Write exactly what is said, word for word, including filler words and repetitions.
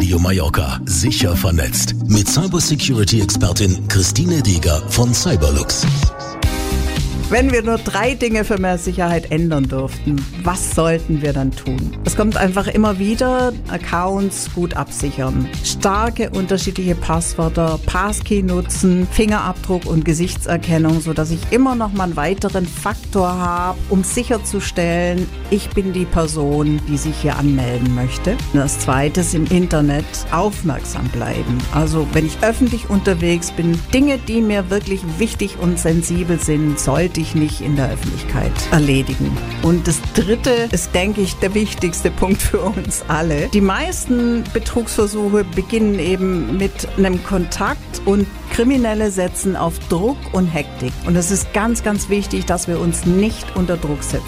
Radio Mallorca. Sicher vernetzt. Mit Cybersecurity-Expertin Christine Deger von Cyberlux. Wenn wir nur drei Dinge für mehr Sicherheit ändern dürften, was sollten wir dann tun? Es kommt einfach immer wieder, Accounts gut absichern, starke unterschiedliche Passwörter, Passkey nutzen, Fingerabdruck und Gesichtserkennung, sodass ich immer noch mal einen weiteren Faktor habe, um sicherzustellen, ich bin die Person, die sich hier anmelden möchte. Das Zweite ist im Internet aufmerksam bleiben. Also wenn ich öffentlich unterwegs bin, Dinge, die mir wirklich wichtig und sensibel sind, sollte ich nicht in der Öffentlichkeit erledigen. Und das Dritte ist, denke ich, der wichtigste Punkt für uns alle. Die meisten Betrugsversuche beginnen eben mit einem Kontakt und Kriminelle setzen auf Druck und Hektik. Und es ist ganz, ganz wichtig, dass wir uns nicht unter Druck setzen